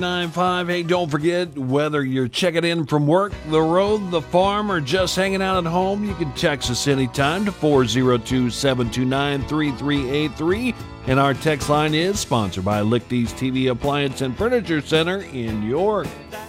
95. Hey, don't forget, whether you're checking in from work, the road, the farm, or just hanging out at home, you can text us anytime to 402-729-3383. And our text line is sponsored by Lichty's TV Appliance and Furniture Center in York.